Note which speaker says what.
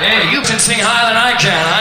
Speaker 1: Hey, you can sing higher than I can,